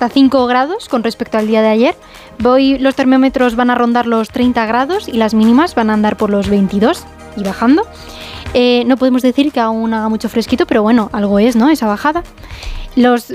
hasta 5 grados con respecto al día de ayer. Hoy los termómetros van a rondar los 30 grados y las mínimas van a andar por los 22 y bajando. No podemos decir que aún haga mucho fresquito, pero bueno, algo es, ¿no? Esa bajada.